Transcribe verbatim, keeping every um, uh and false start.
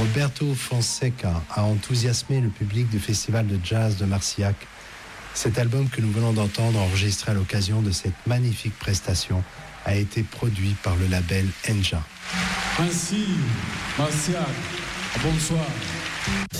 Roberto Fonseca a enthousiasmé le public du Festival de Jazz de Marcillac. Cet album que nous venons d'entendre, enregistré à l'occasion de cette magnifique prestation, a été produit par le label Enja. Merci, Marcillac. Bonsoir.